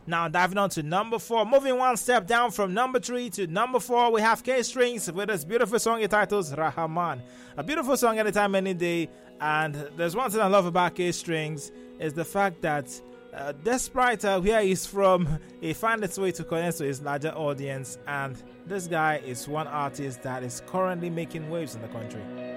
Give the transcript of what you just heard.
Now diving on to number 4, moving one step down from number 3 to number 4, we have K Strings with this beautiful song entitled Rahman. A beautiful song anytime, any day. And there's one thing I love about K Strings is the fact that despite where he's from, he finds its way to connect to his larger audience. And this guy is one artist that is currently making waves in the country.